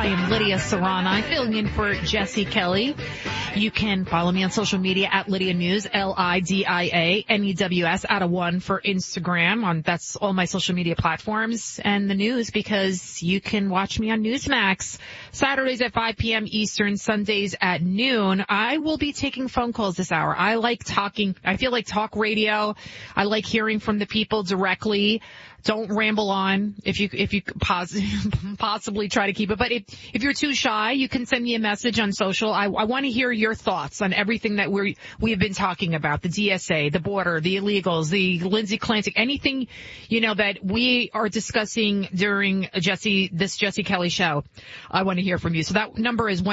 am Lydia Serrana. I'm filling in for Jesse Kelly. You can follow me on social media at Lydia News, LIDIANEWS, out of 1 for Instagram. That's all my social media platforms. And the news, because you can watch me on Newsmax Saturdays at 5 p.m. Eastern, Sundays at noon. I will be taking phone calls this hour. I like talking. I feel like talk radio. I like hearing from the people directly. Don't ramble on if you possibly try to keep it. But if you're too shy, you can send me a message on social. I want to hear your thoughts on everything that we have been talking about, the DSA, the border, the illegals, the Lindsey Clancy, anything, that we are discussing during this Jesse Kelly show. I want to hear from you. So that number is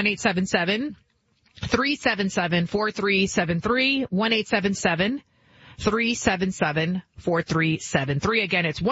1-877-377-4373, 1-877-377-4373. Again, it's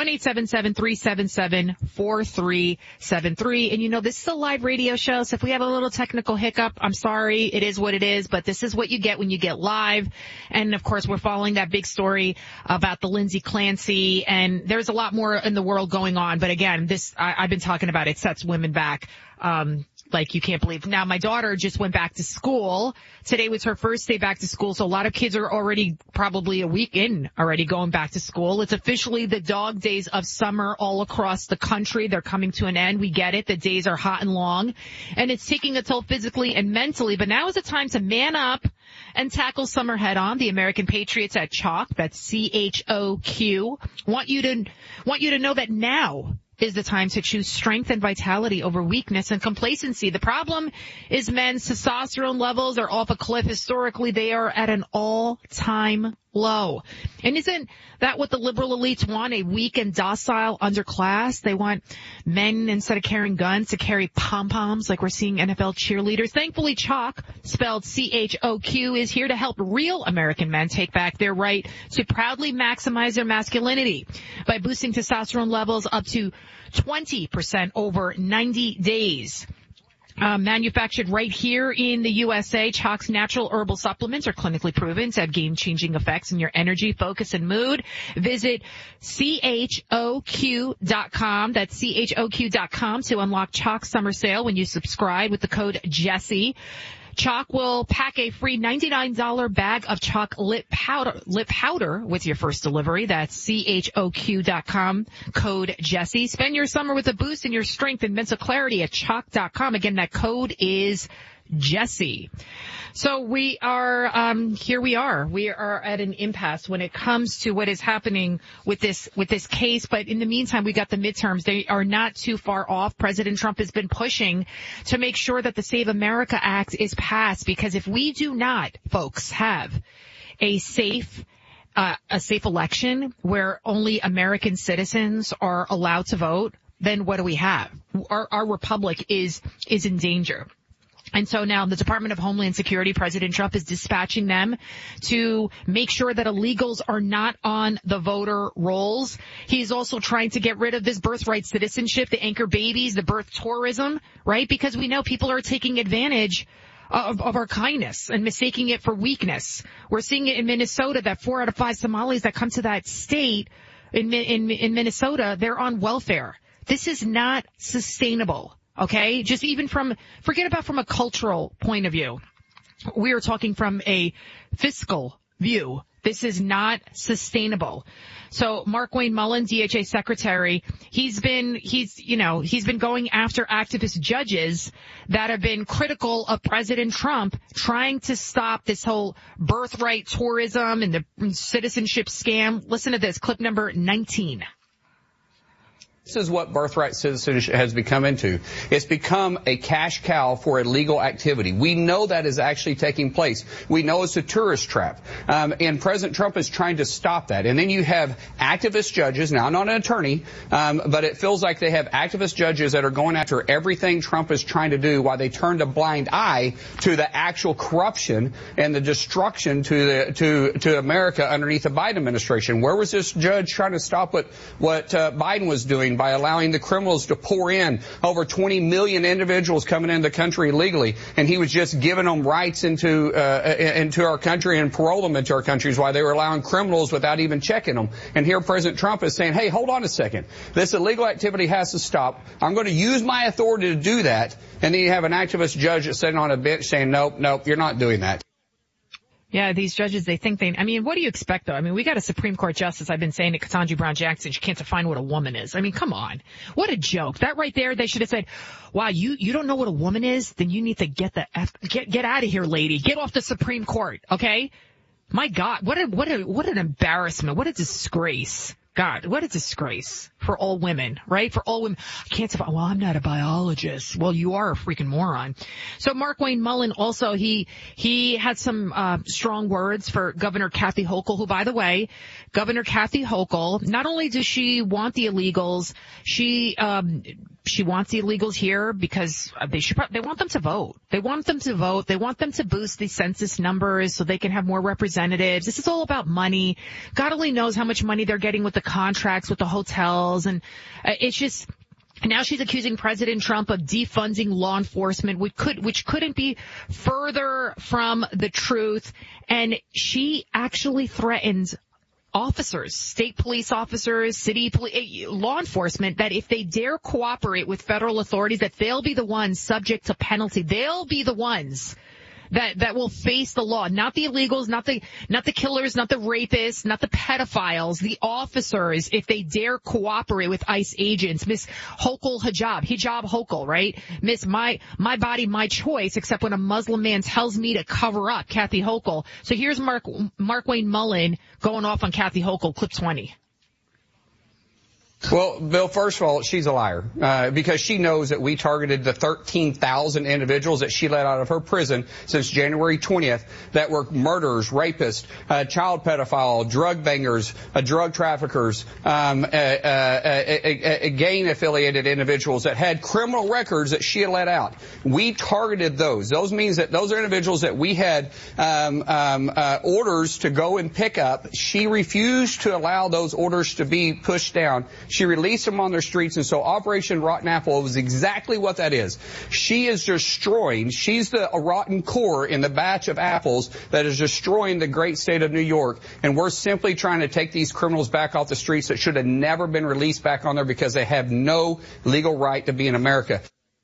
1-877-377-4373. And this is a live radio show, so if we have a little technical hiccup, I'm sorry. It is what it is, but this is what you get when you get live. And of course, we're following that big story about the Lindsey Clancy, and there's a lot more in the world going on. But again, I've been talking about it sets women back. Like you can't believe. Now, my daughter just went back to school. Today was her first day back to school, so a lot of kids are already probably a week in already going back to school. It's officially the dog days of summer all across the country. They're coming to an end. We get it. The days are hot and long, and it's taking a toll physically and mentally. But now is the time to man up and tackle summer head on. The American Patriots at Choq, that's CHOQ, want you to know that now is the time to choose strength and vitality over weakness and complacency. The problem is men's testosterone levels are off a cliff. Historically, they are at an all-time low. And isn't that what the liberal elites want? A weak and docile underclass? They want men, instead of carrying guns, to carry pom-poms like we're seeing NFL cheerleaders. Thankfully, Choq, spelled CHOQ, is here to help real American men take back their right to proudly maximize their masculinity by boosting testosterone levels up to 20% over 90 days. Manufactured right here in the USA, Choq's natural herbal supplements are clinically proven to have game-changing effects on your energy, focus, and mood. Visit CHOQ.com. That's CHOQ.com to unlock Choq's summer sale when you subscribe with the code Jesse. Choq will pack a free $99 bag of Choq lip powder with your first delivery. That's CHOQ.com, code Jesse. Spend your summer with a boost in your strength and mental clarity at Choq.com. Again, that code is Jesse. So we are, here we are. We are at an impasse when it comes to what is happening with this case. But in the meantime, we got the midterms. They are not too far off. President Trump has been pushing to make sure that the Save America Act is passed, because if we do not, folks, have a safe election where only American citizens are allowed to vote, then what do we have? Our republic is in danger. And so now the Department of Homeland Security, President Trump is dispatching them to make sure that illegals are not on the voter rolls. He's also trying to get rid of this birthright citizenship, the anchor babies, the birth tourism, right? Because we know people are taking advantage of our kindness and mistaking it for weakness. We're seeing it in Minnesota that 4 out of 5 Somalis that come to that state in Minnesota, they're on welfare. This is not sustainable. Okay, just even forget about from a cultural point of view. We are talking from a fiscal view. This is not sustainable. So Mark Wayne Mullen, DHA secretary, he's been going after activist judges that have been critical of President Trump trying to stop this whole birthright tourism and the citizenship scam. Listen to this, clip number 19. This is what birthright citizenship has become into. It's become a cash cow for illegal activity. We know that is actually taking place. We know it's a tourist trap. And President Trump is trying to stop that. And then you have activist judges. Now, I'm not an attorney, but it feels like they have activist judges that are going after everything Trump is trying to do while they turned a blind eye to the actual corruption and the destruction to America underneath the Biden administration. Where was this judge trying to stop what Biden was doing doing by allowing the criminals to pour in over 20 million individuals coming into the country illegally, and he was just giving them rights into our country and parole them into our countries while they were allowing criminals without even checking them. And here President Trump is saying, hey, hold on a second. This illegal activity has to stop. I'm going to use my authority to do that. And then you have an activist judge that's sitting on a bench saying, nope, you're not doing that. Yeah, these judges, what do you expect though? I mean, we got a Supreme Court justice, I've been saying to Ketanji Brown Jackson, she can't define what a woman is. I mean, come on. What a joke. That right there, they should have said, wow, you don't know what a woman is? Then you need to get out of here, lady. Get off the Supreme Court, okay? My God, what an embarrassment. What a disgrace. God, what a disgrace for all women, right? For all women. I can't say, well, I'm not a biologist. Well, you are a freaking moron. So Markwayne Mullin also, he had some strong words for Governor Kathy Hochul, who, by the way, Governor Kathy Hochul, not only does she want the illegals, she wants the illegals here because they want them to vote. They want them to vote. They want them to boost the census numbers so they can have more representatives. This is all about money. God only knows how much money they're getting with the contracts with the hotels, and it's just. Now she's accusing President Trump of defunding law enforcement, which couldn't be further from the truth. And she actually threatens officers, state police officers, city police, law enforcement, that if they dare cooperate with federal authorities, that they'll be the ones subject to penalty. They'll be the ones that will face the law, not the illegals, not the killers, not the rapists, not the pedophiles, the officers, if they dare cooperate with ICE agents. Miss Hochul hijab Hochul, right? Miss my body, my choice, except when a Muslim man tells me to cover up Kathy Hochul. So here's Markwayne Mullin going off on Kathy Hochul, clip 20. Well, Bill, first of all, she's a liar, because she knows that we targeted the 13,000 individuals that she let out of her prison since January 20th that were murderers, rapists, child pedophile, drug bangers, drug traffickers, gang-affiliated individuals that had criminal records that she had let out. We targeted those. Those means that those are individuals that we had orders to go and pick up. She refused to allow those orders to be pushed down. She released them on their streets, and so Operation Rotten Apple was exactly what that is. She is destroying, she's the rotten core in the batch of apples that is destroying the great state of New York, and we're simply trying to take these criminals back off the streets that should have never been released back on there because they have no legal right to be in America.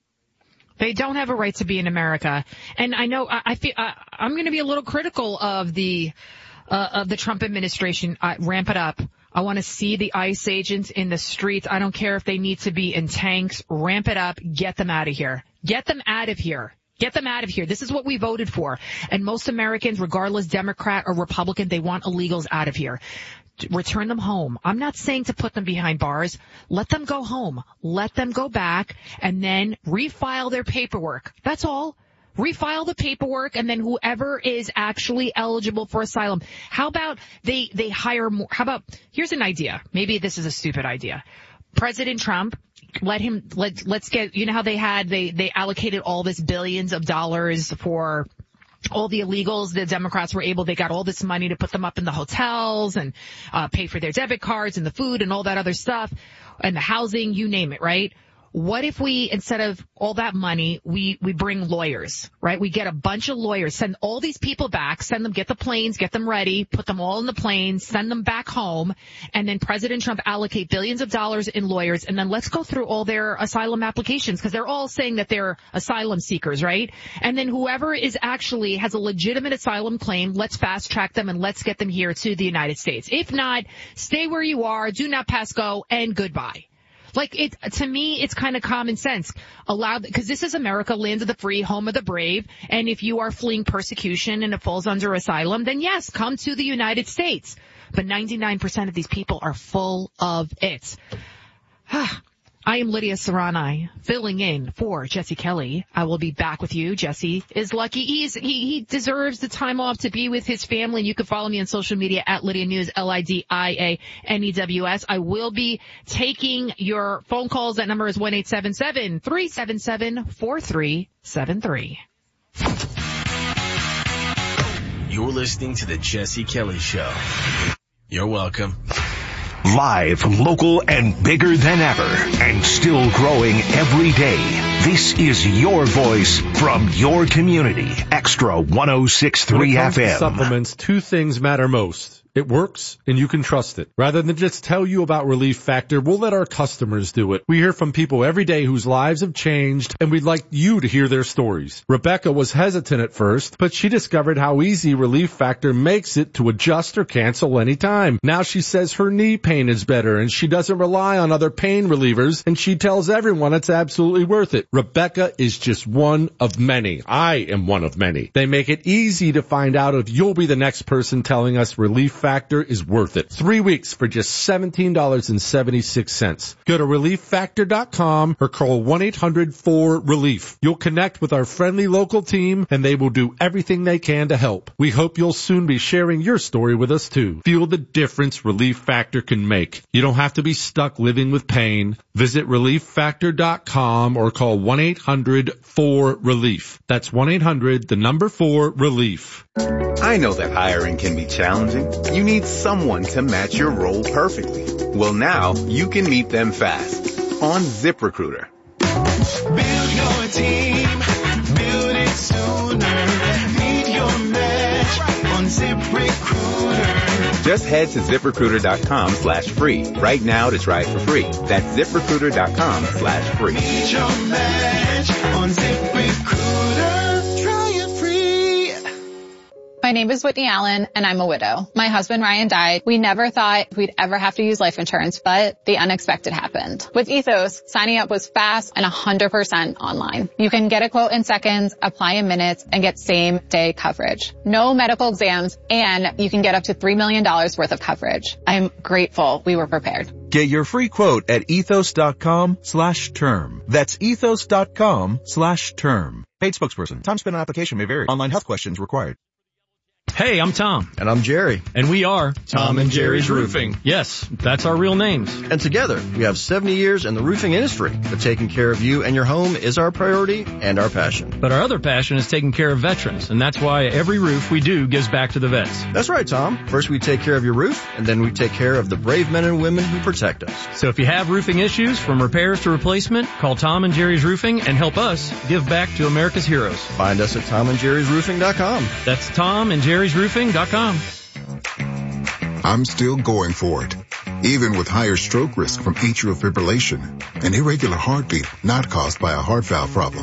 They don't have a right to be in America. And I know I'm going to be a little critical of the Trump administration. Ramp it up. I want to see the ICE agents in the streets. I don't care if they need to be in tanks. Ramp it up. Get them out of here. Get them out of here. Get them out of here. This is what we voted for. And most Americans, regardless Democrat or Republican, they want illegals out of here. Return them home. I'm not saying to put them behind bars. Let them go home. Let them go back and then refile their paperwork. That's all. Refile the paperwork, and then whoever is actually eligible for asylum. How about they hire more? How about, here's an idea. Maybe this is a stupid idea. President Trump, let's get, you know how they allocated all this billions of dollars for all the illegals. The Democrats were able, they got all this money to put them up in the hotels and pay for their debit cards and the food and all that other stuff and the housing, you name it, right? What if we, instead of all that money, we bring lawyers, right? We get a bunch of lawyers, send all these people back, send them, get the planes, get them ready, put them all in the planes, send them back home, and then President Trump allocate billions of dollars in lawyers, and then let's go through all their asylum applications, because they're all saying that they're asylum seekers, right? And then whoever is actually has a legitimate asylum claim, let's fast track them and let's get them here to the United States. If not, stay where you are, do not pass go, and goodbye. Like, to me, it's kind of common sense. Because this is America, land of the free, home of the brave. And if you are fleeing persecution and it falls under asylum, then yes, come to the United States. But 99% of these people are full of it. I am Lydia Serrani, filling in for Jesse Kelly. I will be back with you. Jesse is lucky. He deserves the time off to be with his family. You can follow me on social media at Lydia News, LIDIANEWS. I will be taking your phone calls. That number is 1-877-377-4373. You're listening to the Jesse Kelly Show. You're welcome. Live, local, and bigger than ever. And still growing every day. This is your voice from your community. Extra 106.3 when it comes FM. To supplements, two things matter most. It works, and you can trust it. Rather than just tell you about Relief Factor, we'll let our customers do it. We hear from people every day whose lives have changed, and we'd like you to hear their stories. Rebecca was hesitant at first, but she discovered how easy Relief Factor makes it to adjust or cancel anytime. Now she says her knee pain is better, and she doesn't rely on other pain relievers, and she tells everyone it's absolutely worth it. Rebecca is just one of many. I am one of many. They make it easy to find out if you'll be the next person telling us Relief Factor is worth it. 3 weeks for just $17.76. Go to ReliefFactor.com or call 1-800-4RELIEF. You'll connect with our friendly local team and they will do everything they can to help. We hope you'll soon be sharing your story with us too. Feel the difference Relief Factor can make. You don't have to be stuck living with pain. Visit ReliefFactor.com or call 1-800-4RELIEF. That's 1-800-4RELIEF. I know that hiring can be challenging. You need someone to match your role perfectly. Well, now you can meet them fast on ZipRecruiter. Build your team, build it sooner. Meet your match on ZipRecruiter. Just head to ZipRecruiter.com/free right now to try it for free. That's ZipRecruiter.com/free. Meet your match on ZipRecruiter. Try it free. My name is Whitney Allen, and I'm a widow. My husband, Ryan, died. We never thought we'd ever have to use life insurance, but the unexpected happened. With Ethos, signing up was fast and 100% online. You can get a quote in seconds, apply in minutes, and get same-day coverage. No medical exams, and you can get up to $3 million worth of coverage. I'm grateful we were prepared. Get your free quote at ethos.com/term. That's ethos.com/term. Paid spokesperson. Time spent on application may vary. Online health questions required. Hey, I'm Tom. And I'm Jerry. And we are Tom and Jerry's Roofing. Yes, that's our real names. And together, we have 70 years in the roofing industry. But taking care of you and your home is our priority and our passion. But our other passion is taking care of veterans. And that's why every roof we do gives back to the vets. That's right, Tom. First we take care of your roof, and then we take care of the brave men and women who protect us. So if you have roofing issues, from repairs to replacement, call Tom and Jerry's Roofing and help us give back to America's heroes. Find us at TomandJerry'sRoofing.com. That's TomandJerry'sRoofing.com. I'm still going for it, even with higher stroke risk from atrial fibrillation, an irregular heartbeat not caused by a heart valve problem.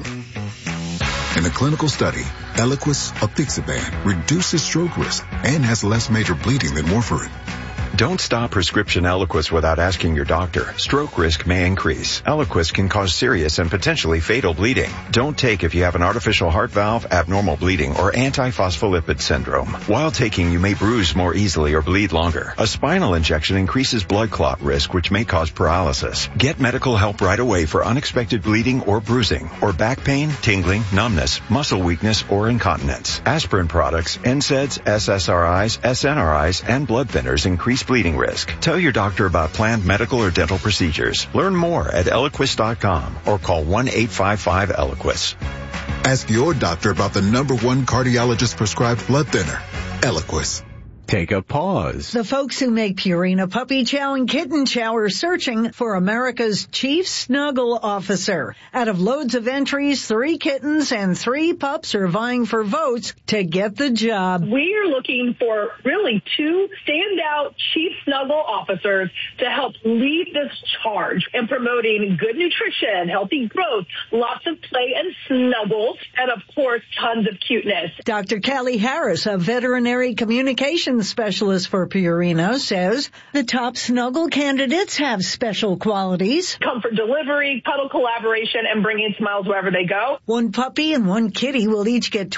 In a clinical study, Eliquis apixaban reduces stroke risk and has less major bleeding than warfarin. Don't stop prescription Eliquis without asking your doctor. Stroke risk may increase. Eliquis can cause serious and potentially fatal bleeding. Don't take if you have an artificial heart valve, abnormal bleeding, or antiphospholipid syndrome. While taking, you may bruise more easily or bleed longer. A spinal injection increases blood clot risk, which may cause paralysis. Get medical help right away for unexpected bleeding or bruising, or back pain, tingling, numbness, muscle weakness, or incontinence. Aspirin products, NSAIDs, SSRIs, SNRIs, and blood thinners increase bleeding risk. Tell your doctor about planned medical or dental procedures. Learn more at Eliquis.com or call 1-855-ELIQUIS. Ask your doctor about the #1 cardiologist prescribed blood thinner, Eliquis. Take a pause. The folks who make Purina Puppy Chow and Kitten Chow are searching for America's chief snuggle officer. Out of loads of entries, 3 kittens and 3 pups are vying for votes to get the job. We are looking for really 2 standout chief snuggle officers to help lead this charge in promoting good nutrition, healthy growth, lots of play and snuggles, and of course, tons of cuteness. Dr. Callie Harris, a veterinary communications specialist for Purina, says the top snuggle candidates have special qualities. Comfort delivery, cuddle collaboration, and bringing smiles wherever they go. 1 puppy and 1 kitty will each get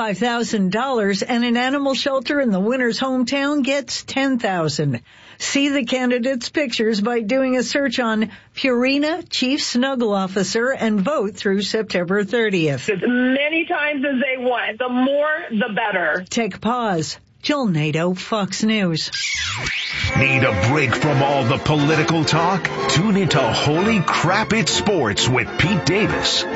$25,000, and an animal shelter in the winner's hometown gets $10,000. See the candidates' pictures by doing a search on Purina Chief Snuggle Officer and vote through September 30th. As many times as they want. The more, the better. Take pause. Jill Nato, Fox News. Need a break from all the political talk? Tune into Holy Crap It's Sports with Pete Davis.